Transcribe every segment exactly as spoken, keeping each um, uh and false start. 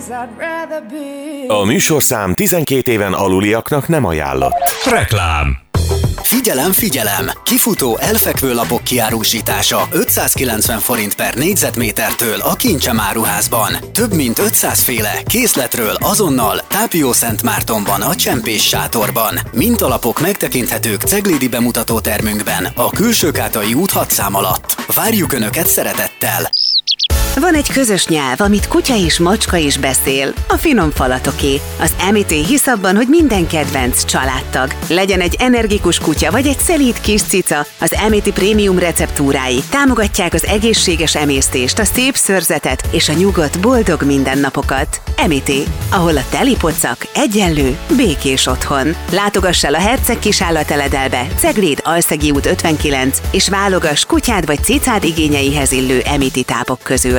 A műsorszám tizenkét éven aluliaknak nem ajánlott. Reklám. Figyelem, figyelem! Kifutó elfekvő lapok kiárusítása ötszázkilencven forint per négyzetmétertől a Kincsem áruházban. Több mint ötszáz féle készletről azonnal Tápiószentmártonban a Csempés sátorban. Mintalapok megtekinthetők ceglédi bemutatótermünkben a Külsőkátai út hat szám alatt. Várjuk Önöket szeretettel! Van egy közös nyelv, amit kutya és macska is beszél, a finom falatoké. Az em i té hisz abban, hogy minden kedvenc családtag. Legyen egy energikus kutya vagy egy szelíd kis cica, az em i té prémium receptúrái támogatják az egészséges emésztést, a szép szőrzetet és a nyugodt, boldog mindennapokat. em i té, ahol a teli pocak egyenlő, békés otthon. Látogass el a Herceg kisállateledelbe, Cegléd Alszegi út ötvenkilenc, és válogass kutyád vagy cicád igényeihez illő em i té tápok közül.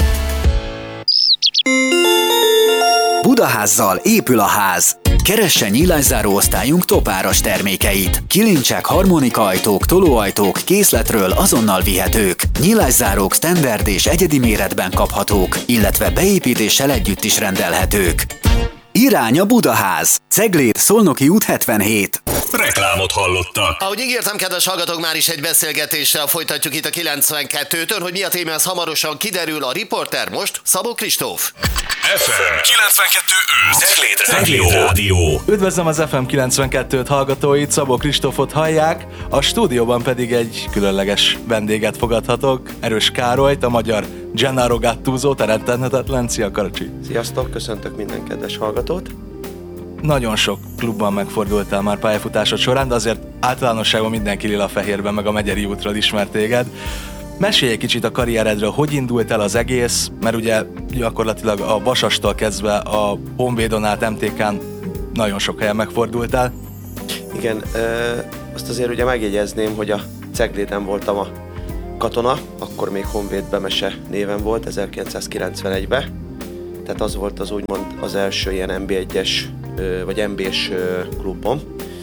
Budaházzal épül a ház. Keresse nyílászáró osztályunk topáras termékeit. Kilincsek, harmonikaajtók, tolóajtók készletről azonnal vihetők. Nyílászárók standard és egyedi méretben kaphatók, illetve beépítéssel együtt is rendelhetők. Irány a Budaház. Cegléd, Szolnoki út hetvenhét. Reklámot hallottak. Ahogy ígértem, kedves hallgatók, már is egy beszélgetéssel folytatjuk itt a kilencvenkettőtől, hogy mi a téma, ez hamarosan kiderül. A riporter most Szabó Kristóf. ef em kilencvenkettő Cegléd Rádió. Üdvözlöm az ef em kilencvenkettőt hallgatóit, Szabó Kristófot hallják, a stúdióban pedig egy különleges vendéget fogadhatok, Erős Károlyt, a magyar Gennaro Gattuso, teremthetetlen. Szia, Karacsi! Sziasztok, köszöntök minden kedves hallgatót! Nagyon sok klubban megfordultál már pályafutásod során, de azért általánosságban mindenki lila-fehérben meg a Megyeri útról ismert téged. Mesélj egy kicsit a karrieredről, hogy indult el az egész, mert ugye gyakorlatilag a Vasastól kezdve a Honvédon át em té kán nagyon sok helyen megfordultál. Igen, ö, azt azért ugye megjegyezném, hogy a Cegléden voltam a katona, akkor még Honvéd Bemese néven volt, ezerkilencszázkilencvenegyben. Tehát az volt az úgymond az első ilyen en bé egyes vagy en bé-s klubom.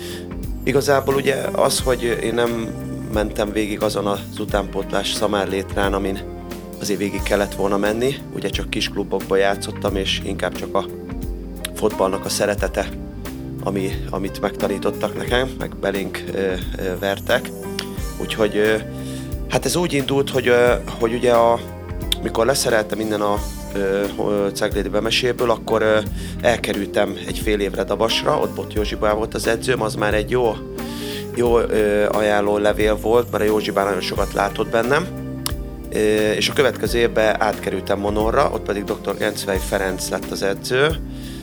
Igazából ugye az, hogy én nem mentem végig azon az utánpótlás szamárlétrán, amin azért végig kellett volna menni. Ugye csak kis klubokban játszottam, és inkább csak a fotballnak a szeretete, ami, amit megtanítottak nekem, meg belénk ö, ö, vertek. Úgyhogy ö, hát ez úgy indult, hogy, ö, hogy ugye a, mikor leszereltem minden a Ceglédi Bemeséből, akkor ö, elkerültem egy fél évre Dabasra, ott Bot Józsibá volt az edzőm, az már egy jó, jó ö, ajánló levél volt, mert a Józsibá nagyon sokat látott bennem, ö, és a következő évben átkerültem Monorra, ott pedig doktor Gencvej Ferenc lett az edző,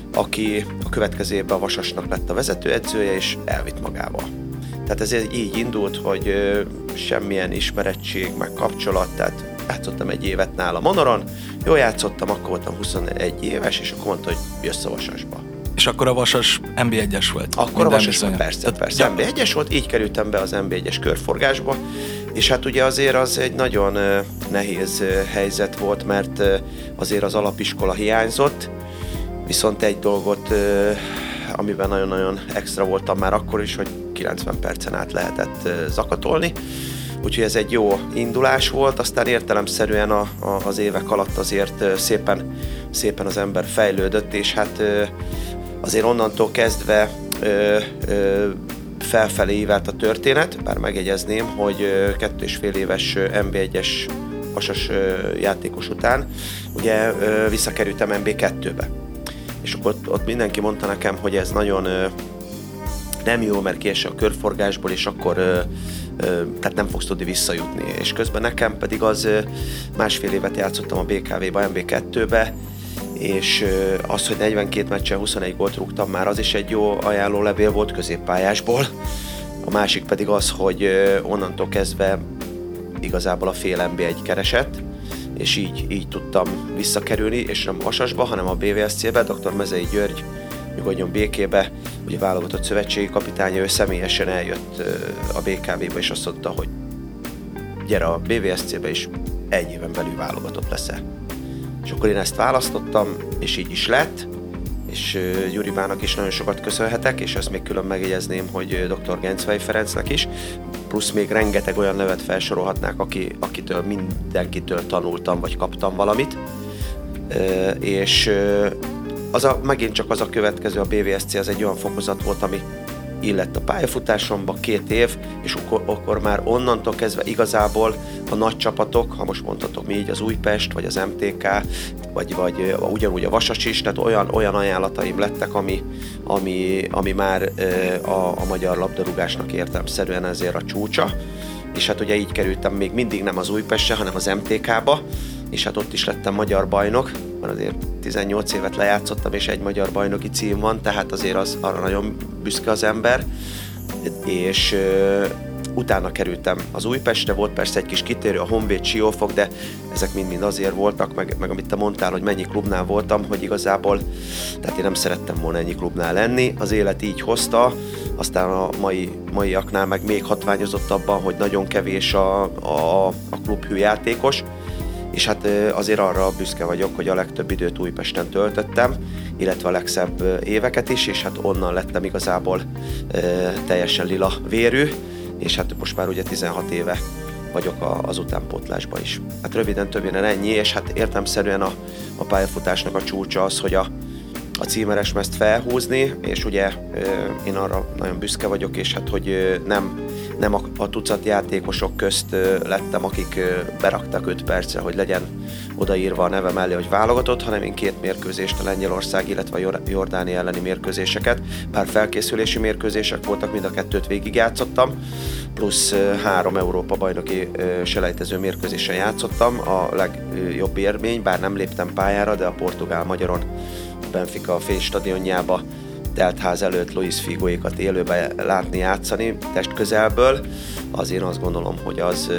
aki a következő évben a Vasasnak lett a vezetőedzője, és elvitt magával. Tehát ez így indult, hogy ö, semmilyen ismerettség, meg kapcsolat, tehát játszottam egy évet nála Monoron, jól játszottam, akkor voltam huszonegy éves, és akkor mondta, hogy jössz a Vasasba. És akkor a Vasas en bé egyes volt? Akkor a Vasas volt, persze, Tehát persze. en bé egyes volt, így kerültem be az en bé egyes körforgásba, és hát ugye azért az egy nagyon uh, nehéz uh, helyzet volt, mert uh, azért az alapiskola hiányzott, viszont egy dolgot, uh, amiben nagyon-nagyon extra voltam már akkor is, hogy kilencven percen át lehetett uh, zakatolni, úgyhogy ez egy jó indulás volt, aztán értelemszerűen a, a, az évek alatt azért szépen, szépen az ember fejlődött, és hát azért onnantól kezdve ö, ö, felfelé ívelt a történet, bár megjegyezném, hogy kettő és fél éves en bé egyes Vasas játékos után ugye ö, visszakerültem en bé kettőbe. És akkor ott, ott mindenki mondta nekem, hogy ez nagyon ö, nem jó, mert kiesel a körforgásból, és akkor ö, tehát nem fogsz tudni visszajutni. És közben nekem pedig az másfél évet játszottam a bé ká vé-ba, en bé kettőbe, és az, hogy negyvenkét meccsen huszonegy gólt rúgtam, már az is egy jó ajánlólevél volt középpályásból. A másik pedig az, hogy onnantól kezdve igazából a fél en bé egy keresett, és így, így tudtam visszakerülni, és nem Vasasba, hanem a bé vé es cé-be, doktor Mezei György nyugodjon békébe, ugye válogatott szövetségi kapitánya, ő személyesen eljött a bé ká vé-be, és azt mondta, hogy gyere a bé vé es cé-be, és egy éven belül válogatott leszel. És akkor én ezt választottam, és így is lett, és Gyuribának is nagyon sokat köszönhetek, és ezt még külön megjegyezném, hogy doktor Gencvej Ferencnek is, plusz még rengeteg olyan nevet felsorolhatnák, aki, akitől mindenkitől tanultam, vagy kaptam valamit, és az a, megint csak az a következő, a bé vé es cé az egy olyan fokozat volt, ami illett a pályafutásomba, két év, és akkor, akkor már onnantól kezdve igazából a nagy csapatok, ha most mondhatok mi így, az Újpest, vagy az em té ká, vagy, vagy ugyanúgy a Vasas is, tehát olyan, olyan ajánlataim lettek, ami, ami, ami már a, a magyar labdarúgásnak értelemszerűen ezért a csúcsa, és hát ugye így kerültem még mindig nem az Újpestre, hanem az em té ká-ba, és hát ott is lettem magyar bajnok, mert azért tizennyolc évet lejátszottam, és egy magyar bajnoki cím van, tehát azért az, arra nagyon büszke az ember, és ö, utána kerültem az Újpestre, volt persze egy kis kitérő, a Honvéd, Siófok, de ezek mind-mind azért voltak, meg, meg amit te mondtál, hogy mennyi klubnál voltam, hogy igazából, tehát én nem szerettem volna ennyi klubnál lenni, az élet így hozta, aztán a mai, maiaknál meg még hatványozott abban, hogy nagyon kevés a, a, a klubhű játékos, és hát azért arra büszke vagyok, hogy a legtöbb időt Újpesten töltöttem, illetve a legszebb éveket is, és hát onnan lettem igazából e, teljesen lila vérű, és hát most már ugye tizenhat éve vagyok a, az utánpótlásban is. Hát röviden többjén ennyi, és hát értelemszerűen a, a pályafutásnak a csúcsa az, hogy a, a címeres mezt felhúzni, és ugye e, én arra nagyon büszke vagyok, és hát hogy e, nem nem a, a tucat játékosok közt lettem, akik beraktak öt percre, hogy legyen odaírva a neve mellé, hogy válogatott, hanem én két mérkőzést, a Lengyelország, illetve a Jordánia elleni mérkőzéseket, bár felkészülési mérkőzések voltak, mind a kettőt végigjátszottam, plusz három Európa bajnoki selejtező mérkőzésen játszottam, a legjobb élmény, bár nem léptem pályára, de a portugál-magyaron Benfica fénystadionjába teltház előtt Luis Figoékat élőben látni, játszani testközelből, az én azt gondolom, hogy az,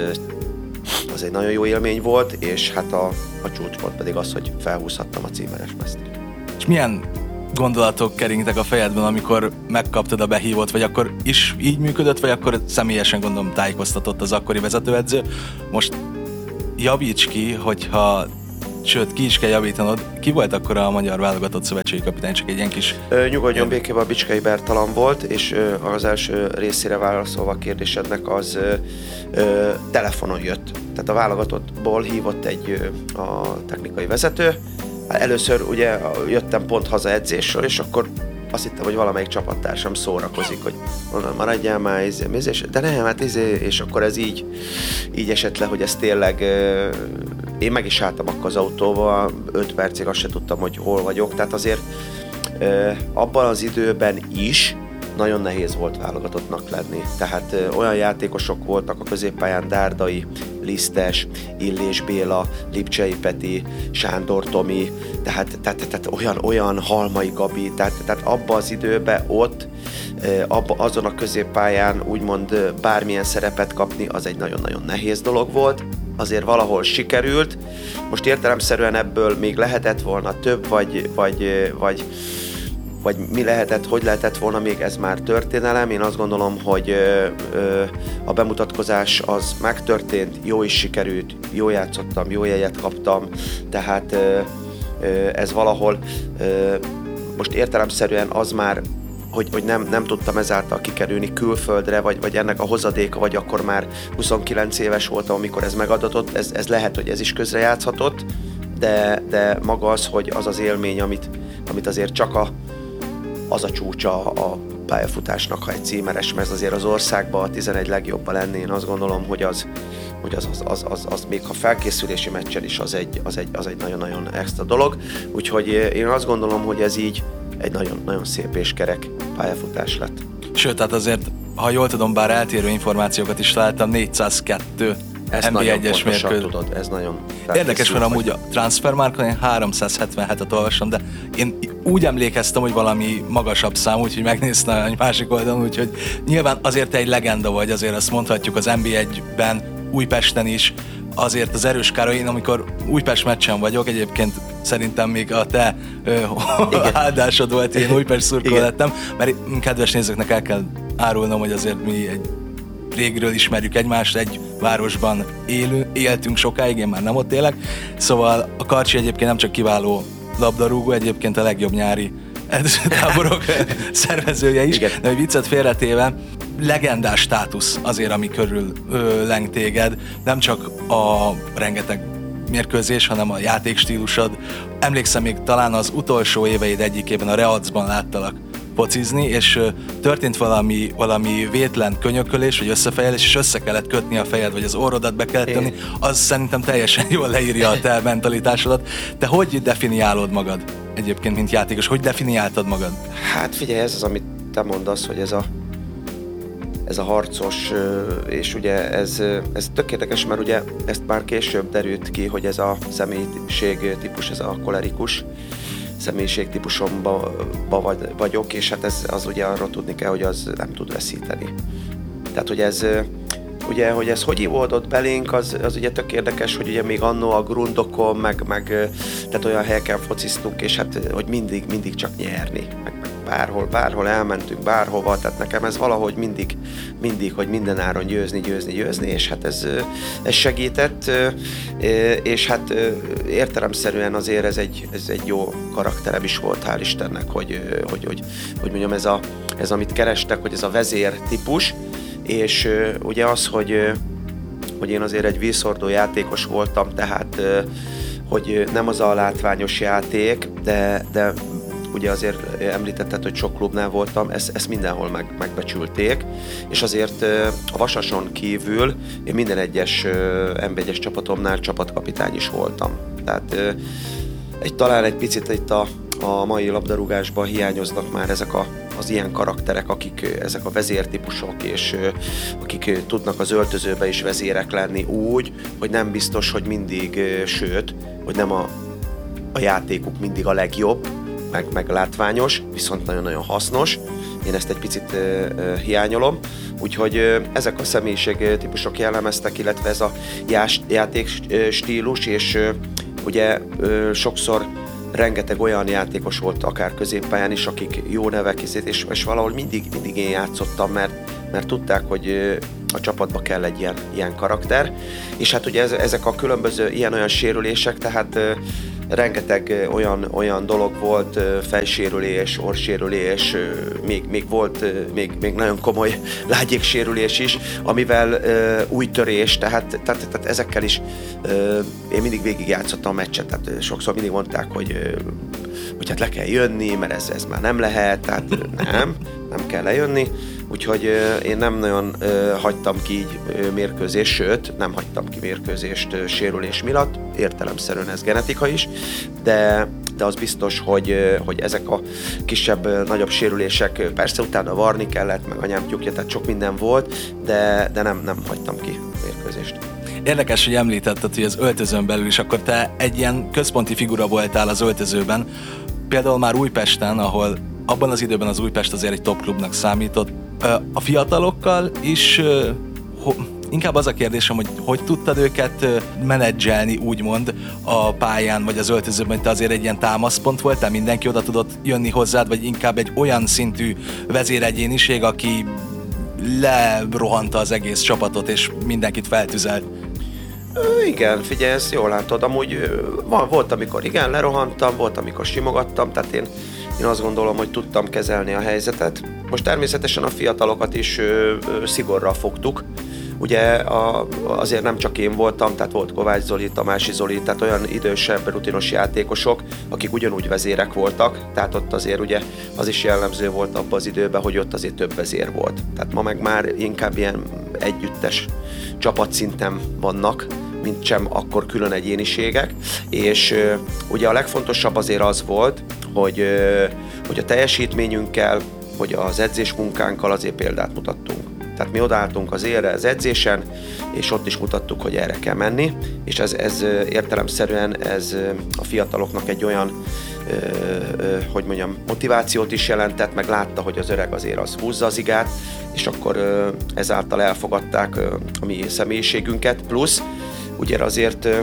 az egy nagyon jó élmény volt, és hát a, a csúcspont pedig az, hogy felhúzhattam a címeres mezt. És milyen gondolatok keringtek a fejedben, amikor megkaptad a behívót, vagy akkor is így működött, vagy akkor személyesen gondolom tájékoztatott az akkori vezetőedző? Most javíts ki, hogyha sőt, ki is kell javítanod. Ki volt akkor a magyar válogatott szövetségi kapitány? Csak egy ilyen kis... Ö, nyugodjon békében, a Bicskei Bertalan volt, és ö, az első részére válaszolva a kérdésednek az ö, ö, telefonon jött. Tehát a válogatottból hívott egy ö, a technikai vezető. Először ugye jöttem pont haza edzésről, és akkor azt hittem, hogy valamelyik csapattársam szórakozik, hogy onnan maradjál már, izé, de nem, hát izé, és akkor ez így, így esett le, hogy ez tényleg, én meg is álltam akkor az autóval, öt percig azt se tudtam, hogy hol vagyok, tehát azért abban az időben is nagyon nehéz volt válogatottnak lenni. Tehát ö, olyan játékosok voltak a középpályán, Dárdai, Lisztes, Illés Béla, Lipcsei Peti, Sándor Tomi, tehát, tehát, tehát olyan, olyan Halmai Gabi, tehát, tehát abban az időben ott, ö, abba, azon a középpályán úgymond bármilyen szerepet kapni, az egy nagyon-nagyon nehéz dolog volt. Azért valahol sikerült. Most értelemszerűen ebből még lehetett volna több, vagy, vagy, vagy vagy mi lehetett, hogy lehetett volna, még ez már történelem. Én azt gondolom, hogy ö, ö, a bemutatkozás az megtörtént, jó is sikerült, jó játszottam, jó jegyet kaptam, tehát ö, ö, ez valahol ö, most értelemszerűen az már, hogy, hogy nem, nem tudtam ezáltal kikerülni külföldre, vagy, vagy ennek a hozadéka, vagy akkor már huszonkilenc éves voltam, amikor ez megadatott, ez, ez lehet, hogy ez is közrejátszhatott, de, de maga az, hogy az az élmény, amit, amit azért csak a az a csúcsa a pályafutásnak, ha egy címeres mez azért az országban a tizenegy legjobban lenni, én azt gondolom, hogy az, hogy az, az, az, az, az még ha felkészülési meccsen is az egy, az egy, az egy nagyon-nagyon extra dolog. Úgyhogy én azt gondolom, hogy ez így egy nagyon, nagyon szép és kerek pályafutás lett. Sőt, tehát azért, ha jól tudom, bár eltérő információkat is találtam, négyszázkettő en bé egyes mérkőzés. Tudod, ez nagyon... Érdekes, mert amúgy a Transfermarkton én háromszázhetvenhetet olvastam, de én úgy emlékeztem, hogy valami magasabb szám, úgyhogy megnéztem egy másik oldalon, úgyhogy nyilván azért egy legenda vagy, azért azt mondhatjuk az en bé egyben, Újpesten is, azért az erős Károly, én amikor Újpest meccsen vagyok, egyébként szerintem még a te ö, áldásod volt, én Újpest szurkoló lettem, mert kedves nézőknek el kell árulnom, hogy azért mi egy régről ismerjük egymást, egy városban élő, éltünk sokáig, én már nem ott élek, szóval a Karcsi egyébként nem csak kiváló labdarúgó, egyébként a legjobb nyári edzőtáborok szervezője is, igen. De hogy viccet félretéve, legendás státusz azért, ami körül ö, leng téged, nem csak a rengeteg mérkőzés, hanem a játékstílusod. Emlékszem, még talán az utolsó éveid egyikében a Reacban láttalak focizni, és ö, történt valami, valami vétlen könyökölés, vagy összefejelés, és össze kellett kötni a fejed, vagy az orrodat be kellett tenni. Az szerintem teljesen jól leírja a te mentalitásodat. Te hogy definiálod magad egyébként, mint játékos? Hogy definiáltad magad? Hát figyelj, ez az, amit te mondasz, hogy ez a ez a harcos, és ugye ez, ez tök érdekes, mert ugye ezt már később derült ki, hogy ez a személyiség típus, ez a kolerikus személyiségtípusomba vagyok, és hát ez az ugye arra tudni kell, hogy az nem tud veszíteni. Tehát, hogy ez ugye, hogy ez hogy ivódott belénk, az, az ugye tök érdekes, hogy ugye még annó a grundokon, meg, meg tehát olyan helyeken fociztunk, és hát, hogy mindig, mindig csak nyerni, meg, meg bárhol, bárhol elmentünk, bárhova, tehát nekem ez valahogy mindig, mindig, hogy minden áron győzni, győzni, győzni, és hát ez, ez segített, és hát értelemszerűen azért ez egy, ez egy jó karakterem is volt, hál' Istennek, hogy, hogy, hogy, hogy mondjam, ez, a, ez amit kerestek, hogy ez a vezér típus, és ugye az, hogy, hogy én azért egy vízhordó játékos voltam, tehát hogy nem az a látványos játék, de, de ugye azért említetted, hogy sok klubnál voltam, ezt, ezt mindenhol meg, megbecsülték, és azért a Vasason kívül én minden egyes em bé egyes csapatomnál csapatkapitány is voltam. Tehát egy, talán egy picit itt a, a mai labdarúgásban hiányoznak már ezek a az ilyen karakterek, akik ezek a vezértípusok, és akik tudnak az öltözőbe is vezérek lenni úgy, hogy nem biztos, hogy mindig, sőt, hogy nem a, a játékuk mindig a legjobb, meg, meg látványos, viszont nagyon-nagyon hasznos. Én ezt egy picit uh, hiányolom, úgyhogy uh, ezek a személyiségtípusok jellemeztek, illetve ez a játékstílus, és uh, ugye uh, sokszor rengeteg olyan játékos volt akár középpályán is, akik jó nevek, és, és valahol mindig, mindig én játszottam, mert, mert tudták, hogy a csapatba kell egy ilyen, ilyen karakter. És hát ugye ezek a különböző ilyen-olyan sérülések, tehát rengeteg olyan, olyan dolog volt, fejsérülés, orrsérülés, még, még volt még, még nagyon komoly lágyéksérülés is, amivel uh, új törés, tehát, tehát, tehát ezekkel is uh, én mindig végigjátszottam a meccset, tehát sokszor mindig mondták, hogy, uh, hogy hát le kell jönni, mert ez, ez már nem lehet, tehát nem, nem kell lejönni. Úgyhogy uh, én nem nagyon uh, hagytam ki így uh, mérkőzést, sőt, nem hagytam ki mérkőzést uh, sérülés miatt, értelemszerűen ez genetika is, de, de az biztos, hogy, uh, hogy ezek a kisebb, uh, nagyobb sérülések, uh, persze utána varni kellett, meg anyám tyúkja, tehát sok minden volt, de, de nem, nem hagytam ki mérkőzést. Érdekes, hogy említetted, hogy az öltözőn belül is, akkor te egy ilyen központi figura voltál az öltözőben, például már Újpesten, ahol abban az időben az Újpest azért egy top klubnak számított. A fiatalokkal is inkább az a kérdésem, hogy hogy tudtad őket menedzselni, úgymond a pályán vagy az öltözőben, hogy te azért egy ilyen támaszpont voltál, mindenki oda tudott jönni hozzád, vagy inkább egy olyan szintű vezéregyéniség, aki lerohanta az egész csapatot és mindenkit feltüzelt? Igen, figyelj, ezt jól látod, amúgy volt, amikor igen, lerohantam, volt, amikor simogattam, tehát én Én azt gondolom, hogy tudtam kezelni a helyzetet. Most természetesen a fiatalokat is ö, ö, szigorral fogtuk. Ugye a, azért nem csak én voltam, tehát volt Kovács Zoli, Tamási Zoli, tehát olyan idősebb, rutinos játékosok, akik ugyanúgy vezérek voltak, tehát ott azért ugye az is jellemző volt abban az időben, hogy ott azért több vezér volt. Tehát ma meg már inkább ilyen együttes csapatszinten vannak, mint sem akkor külön egyéniségek, és ö, ugye a legfontosabb azért az volt, hogy, ö, hogy a teljesítményünkkel, hogy az edzésmunkánkkal azért példát mutattunk. Tehát mi odaálltunk az élre az edzésen, és ott is mutattuk, hogy erre kell menni, és ez, ez értelemszerűen ez a fiataloknak egy olyan, ö, ö, hogy mondjam, motivációt is jelentett, meg látta, hogy az öreg azért az húzza az igát, és akkor ö, ezáltal elfogadták ö, a mi személyiségünket, plusz ugye azért ö,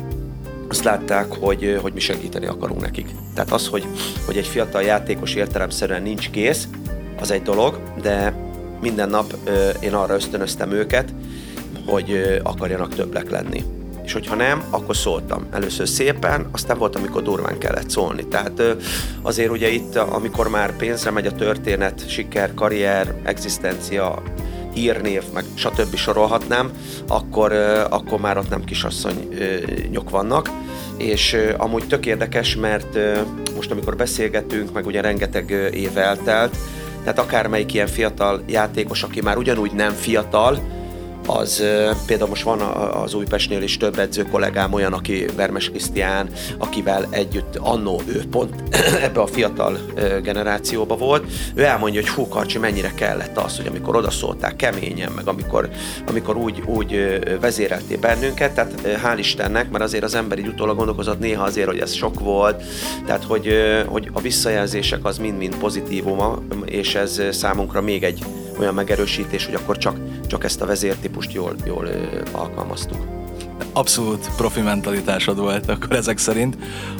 azt látták, hogy, hogy mi segíteni akarunk nekik. Tehát az, hogy, hogy egy fiatal játékos értelemszerűen nincs kész, az egy dolog, de minden nap ö, én arra ösztönöztem őket, hogy ö, akarjanak többek lenni. És hogyha nem, akkor szóltam. Először szépen, aztán volt, amikor durván kellett szólni. Tehát ö, azért ugye itt, amikor már pénzre megy a történet, siker, karrier, egzisztencia, hírnév, meg stb. Sorolhatnám, akkor, akkor már ott nem kisasszonyok vannak. És amúgy tök érdekes, mert most amikor beszélgetünk, meg ugye rengeteg év eltelt, tehát akármelyik ilyen fiatal játékos, aki már ugyanúgy nem fiatal, az például most van az Újpestnél is több edző kollégám olyan, aki Vermes Krisztián, akivel együtt annó ő pont ebbe a fiatal generációba volt. Ő elmondja, hogy hú, Karcsi, mennyire kellett az, hogy amikor odaszólták keményen, meg amikor, amikor úgy, úgy vezéreltél bennünket, tehát hál' Istennek, mert azért az ember így utólag gondolkozott néha azért, hogy ez sok volt, tehát hogy, hogy a visszajelzések az mind-mind pozitívuma, és ez számunkra még egy olyan megerősítés, hogy akkor csak, csak ezt a vezértípust jól, jól ö, alkalmaztuk. Abszolút profi mentalitásod volt akkor ezek szerint.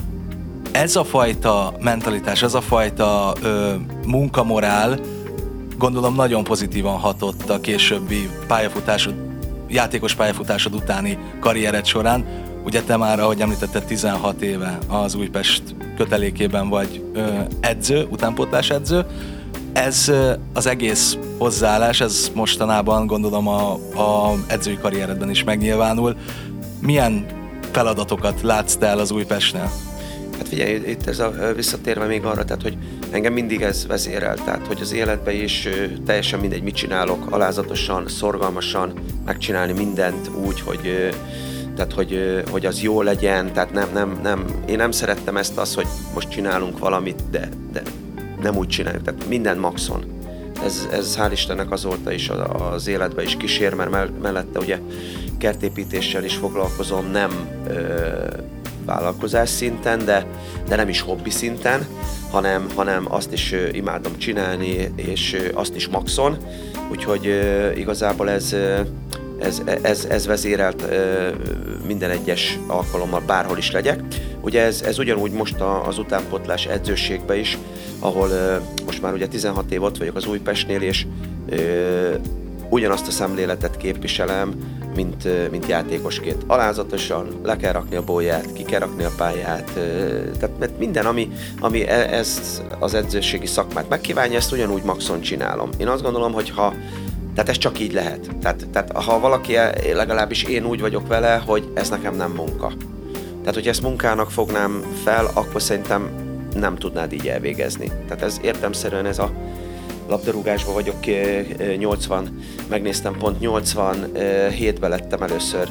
Ez a fajta mentalitás, ez a fajta ö, munkamorál gondolom nagyon pozitívan hatott a későbbi pályafutásod, játékos pályafutásod utáni karriered során. Ugye te már, ahogy említetted, tizenhat éve az Újpest kötelékében vagy ö, edző, utánpótlás edző. Ez az egész hozzáállás, ez mostanában gondolom a, a edzői karrieredben is megnyilvánul. Milyen feladatokat látsz te el az Újpestnél? Hát figyelj, itt ez a visszatérve még arra, tehát hogy engem mindig ez vezérel, tehát hogy az életben is teljesen mindegy, mit csinálok, alázatosan, szorgalmasan megcsinálni mindent úgy, hogy tehát hogy, hogy az jó legyen, tehát nem, nem, nem, én nem szerettem ezt az, hogy most csinálunk valamit, de, de nem úgy csináljuk, tehát minden maxon. Ez, ez hál' Istennek azóta is az életben is kísér, mert mellette ugye kertépítéssel is foglalkozom, nem ö, vállalkozás szinten, de, de nem is hobbi szinten, hanem, hanem azt is ö, imádom csinálni, és ö, azt is maxon, úgyhogy ö, igazából ez, ö, ez, ez, ez vezérelt ö, minden egyes alkalommal, bárhol is legyek. Ugye ez, ez ugyanúgy most az utánpótlás edzőségben is, ahol uh, most már ugye tizenhat év ott vagyok az Újpestnél, és uh, ugyanazt a szemléletet képviselem, mint, uh, mint játékosként. Alázatosan le kell rakni a bóját, ki kell rakni a pályát, uh, tehát mert minden, ami, ami ez az edzőségi szakmát megkívánja, ezt ugyanúgy maxon csinálom. Én azt gondolom, hogy ha tehát ez csak így lehet. Tehát, tehát ha valaki, legalábbis én úgy vagyok vele, hogy ez nekem nem munka. Tehát, hogy ezt munkának fognám fel, akkor szerintem nem tudnád így elvégezni. Tehát ez értelemszerűen ez a labdarúgásban vagyok, nyolcvan, megnéztem pont nyolcvanhétben lettem először,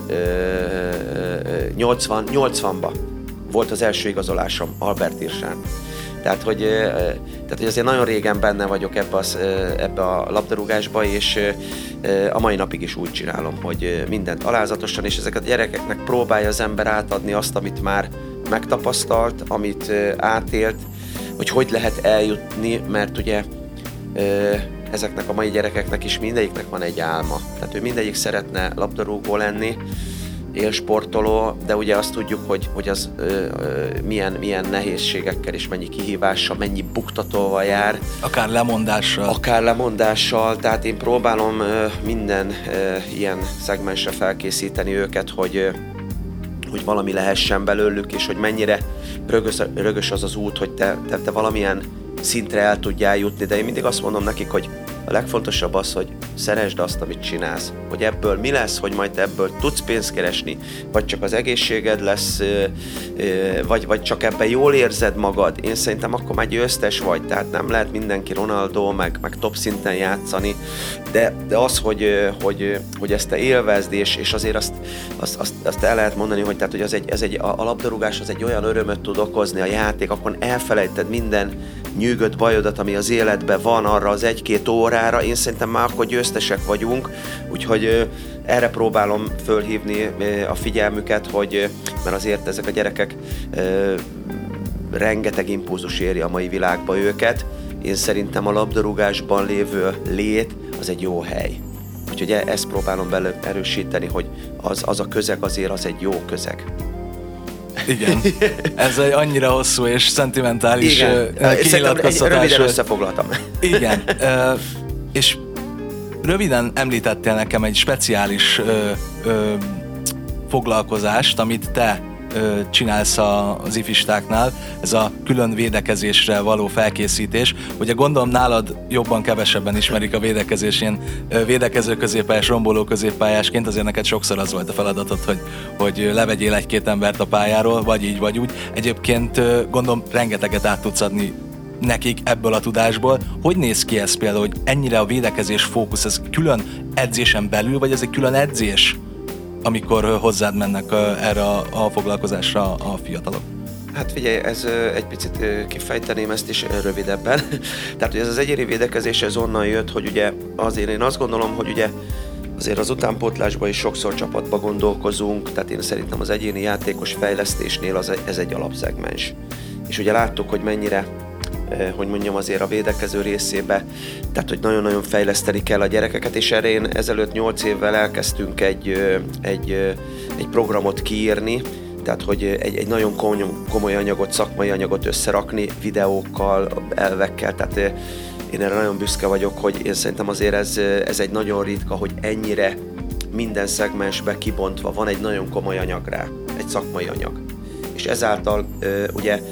nyolcvan, nyolcvanban volt az első igazolásom Albert Irsán. Tehát hogy, tehát, hogy azért nagyon régen benne vagyok ebbe, az, ebbe a labdarúgásba, és a mai napig is úgy csinálom, hogy mindent alázatosan, és ezeket a gyerekeknek próbálja az ember átadni azt, amit már megtapasztalt, amit átélt, hogy hogy lehet eljutni, mert ugye ezeknek a mai gyerekeknek is mindegyiknek van egy álma. Tehát ő mindegyik szeretne labdarúgó lenni, élsportoló, de ugye azt tudjuk, hogy, hogy az ö, ö, milyen, milyen nehézségekkel és mennyi kihívással, mennyi buktatóval jár. Akár lemondással. Akár lemondással, tehát én próbálom ö, minden ö, ilyen szegmensre felkészíteni őket, hogy, ö, hogy valami lehessen belőlük, és hogy mennyire rögös, rögös az az út, hogy te, te, te valamilyen szintre el tudjál jutni, de én mindig azt mondom nekik, hogy a legfontosabb az, hogy szeresd azt, amit csinálsz. Hogy ebből mi lesz, hogy majd ebből tudsz pénzt keresni, vagy csak az egészséged lesz, vagy, vagy csak ebben jól érzed magad. Én szerintem akkor már győztes vagy, tehát nem lehet mindenki Ronaldo, meg, meg top szinten játszani, de, de az, hogy, hogy, hogy ezt te élvezd, és, és azért azt, azt, azt, azt el lehet mondani, hogy, tehát, hogy az egy, ez egy, a labdarúgás az egy olyan örömöt tud okozni, a játék, akkor elfelejted minden nyűgöt bajodat, ami az életben van arra az egy-két órára, én szerintem már akkor győztesek vagyunk, úgyhogy ö, erre próbálom fölhívni ö, a figyelmüket, hogy, ö, mert azért ezek a gyerekek ö, rengeteg impulzus éri a mai világba őket, én szerintem a labdarúgásban lévő lét az egy jó hely. Úgyhogy ezt próbálom belőle erősíteni, hogy az, az a közeg azért az egy jó közeg. Igen, ez egy annyira hosszú és szentimentális kinyilatkoztatás. Röviden összefoglaltam. Igen, és röviden említettél nekem egy speciális ö, ö, foglalkozást, amit te ö, csinálsz az ifistáknál, ez a külön védekezésre való felkészítés. Ugye gondolom nálad jobban kevesebben ismerik a védekezés, ilyen ö, védekező középpályás, romboló középpályásként, azért neked sokszor az volt a feladatod, hogy, hogy levegyél egy-két embert a pályáról, vagy így, vagy úgy. Egyébként ö, gondolom rengeteget át tudsz adni nekik ebből a tudásból. Hogy néz ki ez például, hogy ennyire a védekezés fókusz, ez külön edzésen belül, vagy ez egy külön edzés, amikor hozzád mennek erre a foglalkozásra a fiatalok? Hát figyelj, ez egy picit kifejteném ezt is rövidebben. Tehát, hogy ez az egyéni védekezés, ez onnan jött, hogy ugye azért én azt gondolom, hogy ugye azért az utánpótlásban is sokszor csapatba gondolkozunk, tehát én szerintem az egyéni játékos fejlesztésnél az, ez egy alapszegmens. És ugye láttuk, hogy mennyire, hogy mondjam, azért a védekező részébe, tehát hogy nagyon-nagyon fejleszteni kell a gyerekeket, és erre én ezelőtt nyolc évvel elkezdtünk egy, egy, egy programot kiírni, tehát hogy egy, egy nagyon komoly anyagot, szakmai anyagot összerakni videókkal, elvekkel, tehát én erre nagyon büszke vagyok, hogy én szerintem azért ez, ez egy nagyon ritka, hogy ennyire minden szegmensbe kibontva van egy nagyon komoly anyag rá, egy szakmai anyag. És ezáltal ugye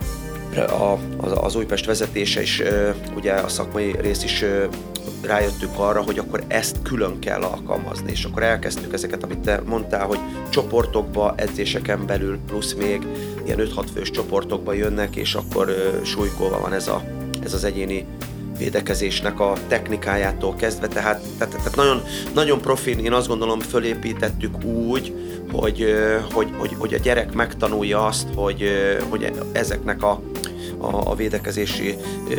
A, az, az Újpest vezetése is, ugye a szakmai rész is rájöttünk arra, hogy akkor ezt külön kell alkalmazni, és akkor elkezdtük ezeket, amit te mondtál, hogy csoportokba, edzéseken belül, plusz még ilyen öt-hat fős csoportokba jönnek, és akkor súlykolva van ez, a, ez az egyéni védekezésnek a technikájától kezdve, tehát, tehát, tehát nagyon, nagyon profin, én azt gondolom, fölépítettük úgy, hogy, hogy, hogy, hogy a gyerek megtanulja azt, hogy, hogy ezeknek a, a, a védekezési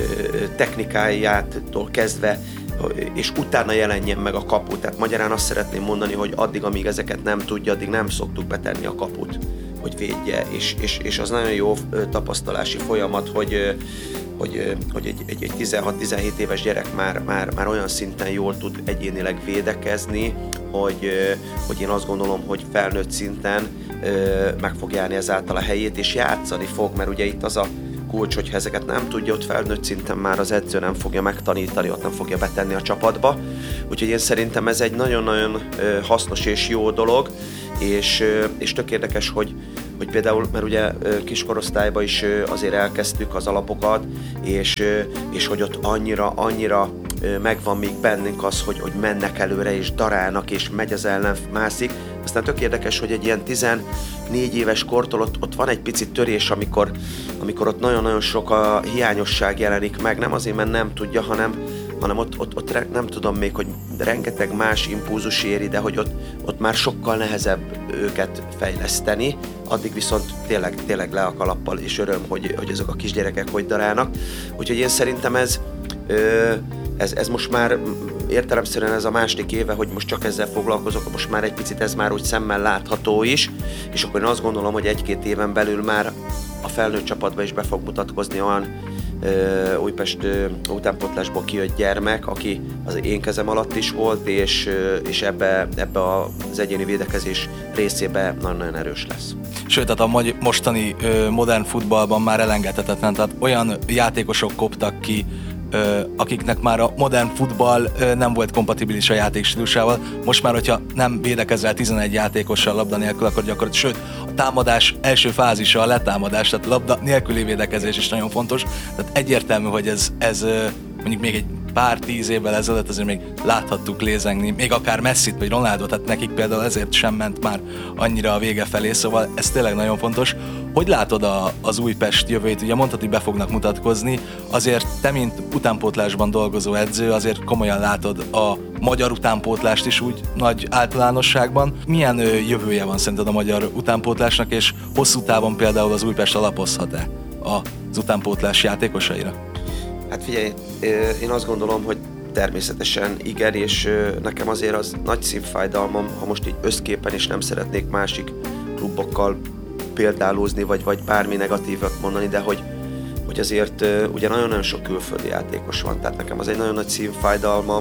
technikájától kezdve, és utána jelenjen meg a kapu. Tehát magyarán azt szeretném mondani, hogy addig, amíg ezeket nem tudja, addig nem szoktuk betenni a kaput, hogy védje, és, és, és az nagyon jó tapasztalási folyamat, hogy hogy, hogy egy, egy, egy tizenhat-tizenhét éves gyerek már, már, már olyan szinten jól tud egyénileg védekezni, hogy, hogy én azt gondolom, hogy felnőtt szinten meg fog járni ezáltal a helyét, és játszani fog, mert ugye itt az a kulcs, hogyha ezeket nem tudja, ott felnőtt szinten már az edző nem fogja megtanítani, ott nem fogja betenni a csapatba. Úgyhogy én szerintem ez egy nagyon-nagyon hasznos és jó dolog, és, és tök érdekes, hogy hogy például, mert ugye kiskorosztályban is azért elkezdtük az alapokat, és, és hogy ott annyira, annyira megvan még bennünk az, hogy, hogy mennek előre, és darálnak, és megy az ellen, mászik. Aztán tök érdekes, hogy egy ilyen tizennégy éves kortól ott, ott van egy picit törés, amikor, amikor ott nagyon-nagyon sok a hiányosság jelenik meg, nem azért, mert nem tudja, hanem, hanem ott, ott, ott nem tudom még, hogy rengeteg más impulzus éri, de hogy ott, ott már sokkal nehezebb őket fejleszteni, addig viszont tényleg, tényleg le a kalappal, és öröm, hogy, hogy azok a kisgyerekek hogy darálnak. Úgyhogy én szerintem ez, ez, ez most már értelemszerűen ez a második éve, hogy most csak ezzel foglalkozok, most már egy picit ez már úgy szemmel látható is, és akkor én azt gondolom, hogy egy-két éven belül már a felnőtt csapatban is be fog mutatkozni olyan Uh, Újpest uh, utánpótlásból kijött gyermek, aki az én kezem alatt is volt, és, uh, és ebbe, ebbe az egyéni védekezés részébe nagyon-nagyon erős lesz. Sőt, tehát a mostani uh, modern futballban már elengedhetetlen, tehát olyan játékosok koptak ki, uh, akiknek már a modern futball uh, nem volt kompatibilis a játékstílusával. Most már, hogyha nem védekezel tizenegy játékossal labda nélkül, akkor gyakorlatilag, sőt, a támadás első fázisa a letámadás, tehát labda nélküli védekezés is nagyon fontos. Tehát egyértelmű, hogy ez, ez uh, mondjuk még egy pár tíz évvel ezelőtt azért még láthattuk lézengni, még akár Messit vagy Ronaldo, tehát nekik például ezért sem ment már annyira a vége felé, szóval ez tényleg nagyon fontos. Hogy látod a, az Újpest jövőjét? Ugye mondtad, hogy be fognak mutatkozni, azért te, mint utánpótlásban dolgozó edző, azért komolyan látod a magyar utánpótlást is úgy nagy általánosságban. Milyen jövője van szerinted a magyar utánpótlásnak, és hosszú távon például az Újpest alapozhat-e az utánpótlás játékosaira? Hát figyelj, én azt gondolom, hogy természetesen igen, és nekem azért az nagy szívfájdalmam, ha most így összképen is nem szeretnék másik klubokkal példálózni, vagy, vagy bármi negatívat mondani, de hogy, hogy azért ugye nagyon-nagyon sok külföldi játékos van, tehát nekem az egy nagyon nagy szívfájdalmam,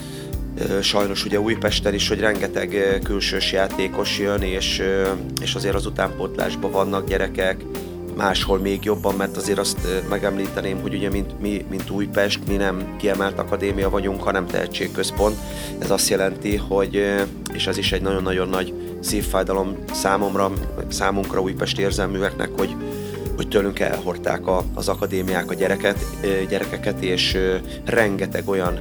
sajnos ugye Újpesten is, hogy rengeteg külsős játékos jön, és, és azért az utánpótlásban vannak gyerekek, máshol még jobban, mert azért azt megemlíteném, hogy ugye mint, mi, mint Újpest, mi nem kiemelt akadémia vagyunk, hanem tehetségközpont. Ez azt jelenti, hogy, és ez is egy nagyon-nagyon nagy szívfájdalom számomra, számunkra újpesti érzelműeknek, hogy, hogy tőlünk elhordták a, az akadémiák a gyereket, gyerekeket, és rengeteg olyan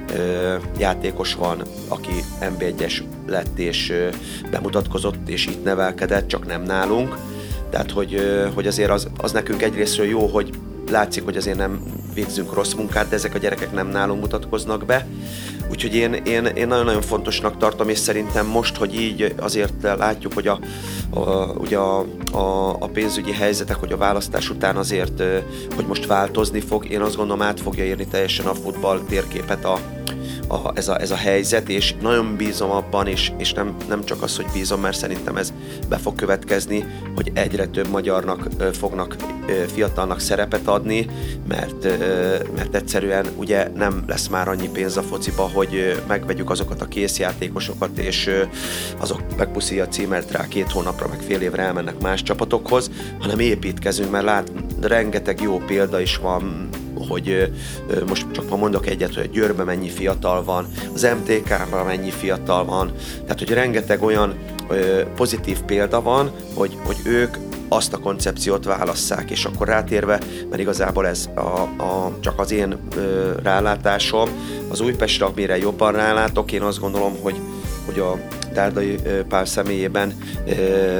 játékos van, aki en bé egyes lett és bemutatkozott, és itt nevelkedett, csak nem nálunk. Tehát, hogy, hogy azért az, az nekünk egyrésztről jó, hogy látszik, hogy azért nem végzünk rossz munkát, de ezek a gyerekek nem nálunk mutatkoznak be. Úgyhogy én, én, én nagyon-nagyon fontosnak tartom, és szerintem most, hogy így azért látjuk, hogy a, a, ugye a, a, a pénzügyi helyzetek, hogy a választás után azért, hogy most változni fog, én azt gondolom, át fogja érni teljesen a futball térképet a, a, ez, a, ez a helyzet, és nagyon bízom abban, és, és nem, nem csak az, hogy bízom, mert szerintem ez be fog következni, hogy egyre több magyarnak fognak fiatalnak szerepet adni, mert, mert egyszerűen ugye nem lesz már annyi pénz a fociba, hogy megvegyük azokat a készjátékosokat, és azok megpuszíja a címert rá két hónapra, meg fél évre elmennek más csapatokhoz, hanem építkezünk, mert lát, rengeteg jó példa is van, hogy most csak ma mondok egyet, hogy a Győrben mennyi fiatal van, az em té ká-ban mennyi fiatal van, tehát hogy rengeteg olyan pozitív példa van, hogy, hogy ők azt a koncepciót válasszák, és akkor rátérve, mert igazából ez a, a, csak az én ö, rálátásom, az Újpestre, amire jobban rálátok, én azt gondolom, hogy, hogy a Dárdai Pál személyében ö,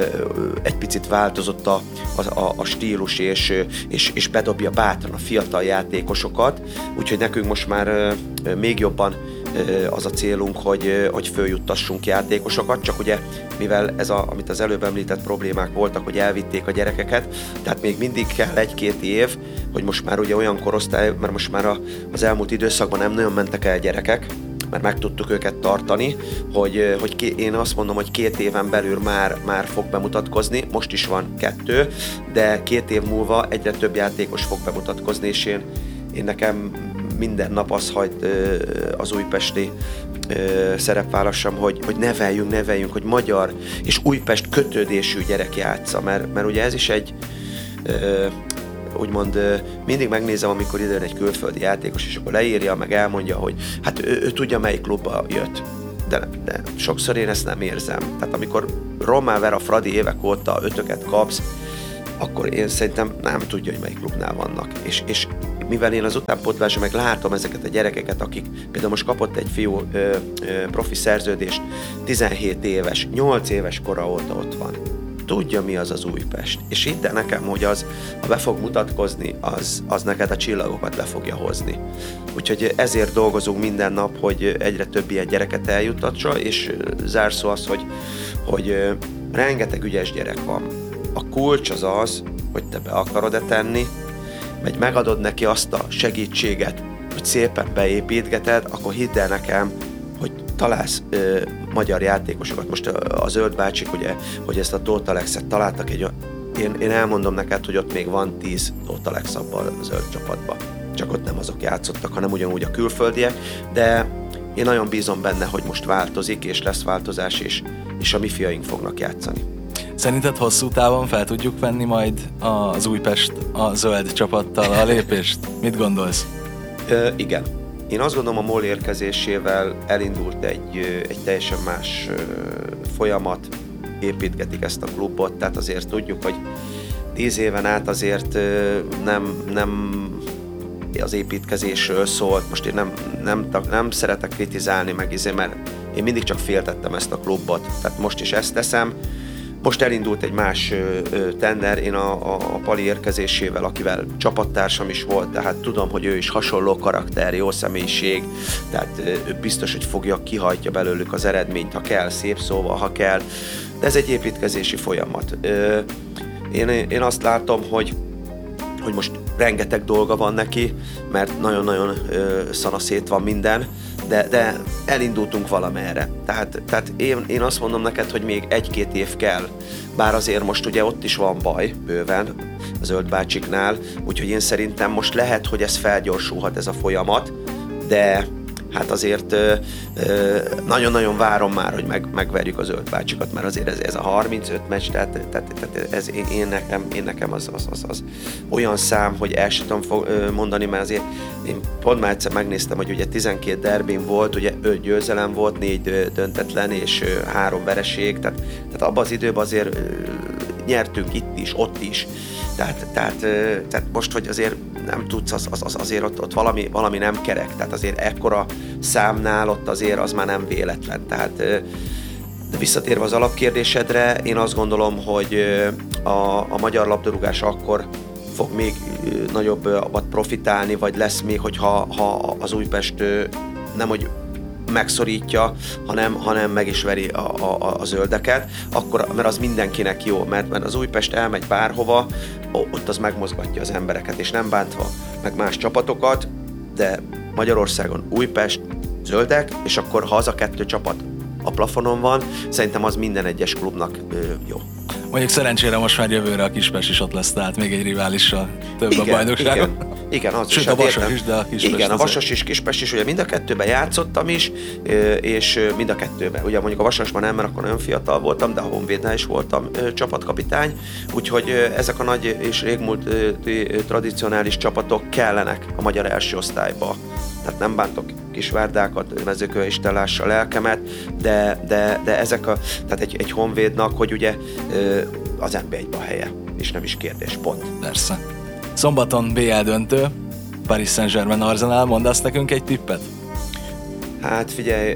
egy picit változott a, a, a stílus, és, és, és bedobja bátran a fiatal játékosokat, úgyhogy nekünk most már ö, még jobban az a célunk, hogy, hogy följuttassunk játékosokat, csak ugye mivel ez, a, amit az előbb említett problémák voltak, hogy elvitték a gyerekeket, tehát még mindig kell egy-két év, hogy most már ugye olyan korosztály, mert most már a, az elmúlt időszakban nem nagyon mentek el gyerekek, mert meg tudtuk őket tartani, hogy, hogy ké, én azt mondom, hogy két éven belül már, már fog bemutatkozni, most is van kettő, de két év múlva egyre több játékos fog bemutatkozni, és én, én nekem minden nap az hagy az újpesti szerepvállassam, hogy, hogy neveljünk, neveljünk, hogy magyar és Újpest kötődésű gyerek játsza, mert, mert ugye ez is egy úgymond mindig megnézem, amikor idejön egy külföldi játékos, és akkor leírja, meg elmondja, hogy hát ő, ő tudja, melyik klubba jött. De, de sokszor én ezt nem érzem. Tehát amikor Román Vera Fradi évek óta ötöket kapsz, akkor én szerintem nem tudja, hogy melyik klubnál vannak. És, és mivel én az utánpótlásban meg látom ezeket a gyerekeket, akik például most kapott egy fiú ö, ö, profi szerződést, tizenhét éves, nyolc éves kora óta ott van. Tudja, mi az az Újpest. És hidd el nekem, hogy az, ha be fog mutatkozni, az, az neked a csillagokat le fogja hozni. Úgyhogy ezért dolgozunk minden nap, hogy egyre több ilyen gyereket eljutatsa, és zárszó az, hogy, hogy rengeteg ügyes gyerek van. A kulcs az az, hogy te be akarod-e tenni, vagy megadod neki azt a segítséget, hogy szépen beépítgeted, akkor hidd el nekem, hogy találsz ö, magyar játékosokat. Most a, a Zöld bácsik, ugye, hogy ezt a Tóth Alexet találtak egy, én, én elmondom neked, hogy ott még van tíz Tóth Alex abban a Zöld csapatban. Csak ott nem azok játszottak, hanem ugyanúgy a külföldiek, de én nagyon bízom benne, hogy most változik, és lesz változás, és, és a mi fiaink fognak játszani. Szerinted hosszú távon fel tudjuk venni majd az Újpest a Zöld csapattal a lépést? Mit gondolsz? Ö, igen. Én azt gondolom, a MOL érkezésével elindult egy, egy teljesen más folyamat, építgetik ezt a klubot, tehát azért tudjuk, hogy tíz éven át azért nem, nem az építkezésről szólt. Most én nem, nem, nem szeretek kritizálni meg izé, mert én mindig csak féltettem ezt a klubot, tehát most is ezt teszem. Most elindult egy más ö, tender, én a, a, a Pali érkezésével, akivel csapattársam is volt, tehát tudom, hogy ő is hasonló karakter, jó személyiség, tehát ő biztos, hogy fogja, kihajtja belőlük az eredményt, ha kell, szép szóval, ha kell, de ez egy építkezési folyamat. Ö, én, én azt látom, hogy, hogy most rengeteg dolga van neki, mert nagyon-nagyon ö, szanaszét van minden, De, de elindultunk valamerre. Tehát, tehát én, én azt mondom neked, hogy még egy-két év kell, bár azért most ugye ott is van baj bőven a Zöld bácsiknál, úgyhogy én szerintem most lehet, hogy ez felgyorsulhat ez a folyamat, de hát azért ö, ö, nagyon-nagyon várom már, hogy meg, megverjük az Zöld bácsikat, mert azért ez, ez a harmincöt meccs, tehát, tehát, tehát ez én, én nekem, én nekem az, az, az, az olyan szám, hogy el sem tudom fog, ö, mondani, mert azért én pont már egyszer megnéztem, hogy ugye tizenkét derbin volt, ugye öt győzelem volt, négy döntetlen és ö, három vereség, tehát, tehát abban az időben azért ö, nyertünk itt is, ott is. Tehát, tehát, tehát most, hogy azért nem tudsz, az, az, azért ott, ott valami, valami nem kerek. Tehát azért ekkora számnál ott azért az már nem véletlen. Tehát de visszatérve az alapkérdésedre, én azt gondolom, hogy a, a magyar labdarúgás akkor fog még nagyobbat profitálni, vagy lesz még, hogyha ha az Újpest nem, hogy megszorítja, hanem, hanem meg is veri a, a, a zöldeket, akkor, mert az mindenkinek jó, mert, mert az Újpest elmegy bárhova, ott az megmozgatja az embereket, és nem bántva meg más csapatokat, de Magyarországon Újpest, zöldek, és akkor ha az a kettő csapat a plafonon van, szerintem az minden egyes klubnak ö, jó. Mondjuk szerencsére most már jövőre a Kispest is ott lesz, tehát még egy riválissal több igen, a bajnokságon. Igen, igen, az Sőt, is. a Vasas is, de a Kispest. Igen, a Vasas is, Kispest is, ugye mind a kettőben játszottam is, és mind a kettőben. Ugye mondjuk a Vasasban nem, mert akkor nagyon fiatal voltam, de a Honvédnál is voltam csapatkapitány, úgyhogy ezek a nagy és régmúlt tradicionális csapatok kellenek a magyar első osztályba. Tehát nem bántok Kisvárdákat, Mezőkövesd is lássa a lelkemet, de, de, de ezek a, tehát egy, egy Honvédnak, hogy ugye az en bé egyben a helye, és nem is kérdés, pont. Persze. Szombaton bé el döntő, Paris Saint-Germain Arsenal, mondasz nekünk egy tippet? Hát figyelj,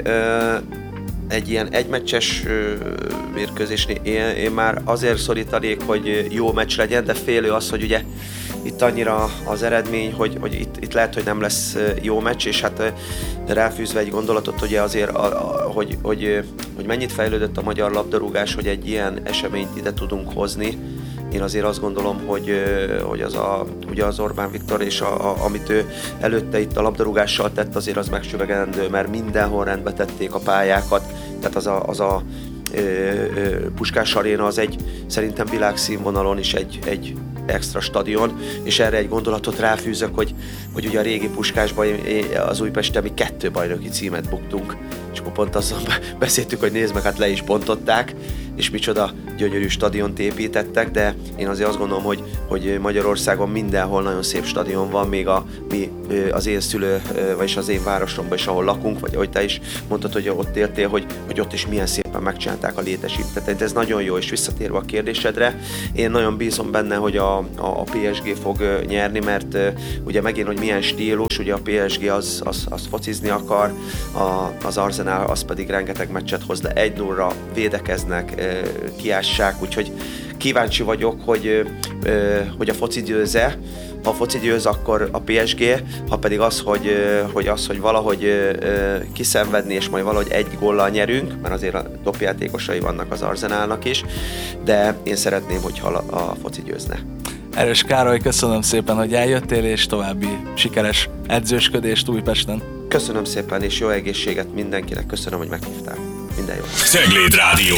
egy ilyen egymeccses mérkőzésnél én, én már azért szorítanék, hogy jó meccs legyen, de félő az, hogy ugye itt annyira az eredmény, hogy, hogy itt, itt lehet, hogy nem lesz jó meccs, és hát ráfűzve egy gondolatot, ugye azért, a, a, hogy, hogy, hogy mennyit fejlődött a magyar labdarúgás, hogy egy ilyen eseményt ide tudunk hozni. Én azért azt gondolom, hogy, hogy az, a, ugye az Orbán Viktor és a, a, amit ő előtte itt a labdarúgással tett, azért az megsüvegelendő, mert mindenhol rendbe tették a pályákat, tehát az a, az a ö, ö, Puskás Aréna az egy szerintem világszínvonalon is egy, egy extra stadion, és erre egy gondolatot ráfűzök, hogy, hogy ugye a régi Puskásban az Újpesten mi kettő bajnoki címet buktunk, és akkor pont azon beszéltük, hogy nézd meg, hát le is bontották, és micsoda gyönyörű stadiont építettek, de én azért azt gondolom, hogy, hogy Magyarországon mindenhol nagyon szép stadion van, még a, mi, az én szülő, vagyis az én városomban is, ahol lakunk, vagy ahogy te is mondtad, hogy ott éltél, hogy, hogy ott is milyen szépen megcsinálták a létesítményt. Ez nagyon jó, és visszatérve a kérdésedre, én nagyon bízom benne, hogy a, a, a pé es gé fog nyerni, mert ugye megint, hogy milyen stílus, ugye a pé es gé az, az, az focizni akar, a, az Arsenal az pedig rengeteg meccset hoz, de egy nullra védekeznek, kiássák, úgyhogy kíváncsi vagyok, hogy, hogy a foci győz-e. Ha a foci győz, akkor a pé es gé, ha pedig az, hogy, hogy, az, hogy valahogy kiszenvedni, és majd valahogy egy góllal nyerünk, mert azért a dobjátékosai vannak az Arsenalnak is, de én szeretném, hogyha a foci győzne. Erős Károly, köszönöm szépen, hogy eljöttél, és további sikeres edzősködést Újpesten. Köszönöm szépen, és jó egészséget mindenkinek, köszönöm, hogy meghívtál. Minden jó. Cegléd Rádió.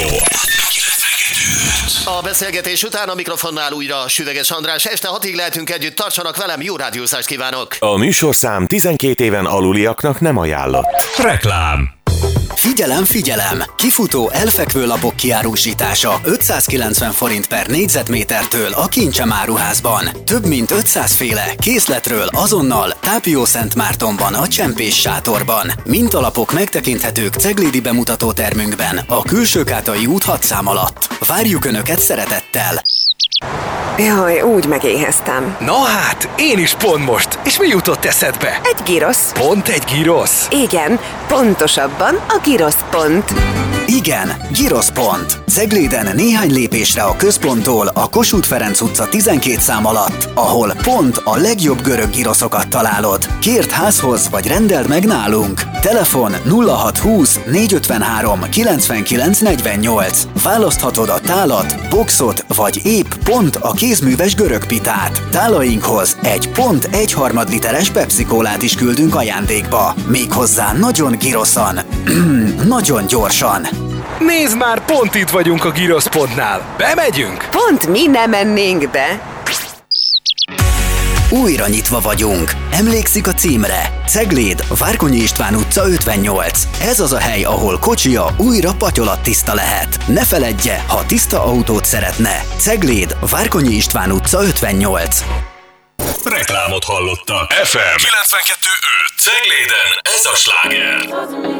A beszélgetés után a mikrofonnál újra Süveges András. Este hatig lehetünk együtt, tartsanak velem, jó rádiózást kívánok! A műsorszám tizenkét éven aluliaknak nem ajánlott. Reklám. Figyelem, figyelem! Kifutó elfekvő lapok kiárusítása ötszázkilencven forint per négyzetmétertől a Kincsem áruházban. Több mint ötszáz féle készletről azonnal Tápió-Szentmártonban a Csempés sátorban. Mintalapok megtekinthetők ceglédi bemutató termünkben a Külsőkátai út hat szám alatt. Várjuk Önöket szeretettel! Jaj, úgy megéheztem. Na hát, én is pont most. És mi jutott eszedbe? Egy girosz. Pont egy girosz? Igen, pontosabban a Girosz pont. Igen, Girosz pont. Cegléden néhány lépésre a központtól a Kossuth Ferenc utca tizenkét szám alatt, ahol pont a legjobb görög giroszokat találod. Kérd házhoz, vagy rendeld meg nálunk. Telefon nulla hat húsz négyszázötvenhárom kilencvenkilenc negyvennyolc. Választhatod a tálat, boxot, vagy épp pont a kézműves görög pitát. Tálainkhoz egy pont egy harmad literes Pepsi-kólát is küldünk ajándékba. Méghozzá nagyon giroszan. Nagyon gyorsan. Nézd már, pont itt vagyunk a Girosz pontnál. Bemegyünk? Pont mi nem mennénk be. újra nyitva vagyunk. Emlékszik a címre? Cegléd, Várkonyi István utca ötvennyolc. Ez az a hely, ahol kocsia újra patyolattiszta lehet. Ne feledje, ha tiszta autót szeretne. Cegléd, Várkonyi István utca ötvennyolc. Reklámot hallottak. ef em kilencvenkettő öt. Cegléden ez a sláger.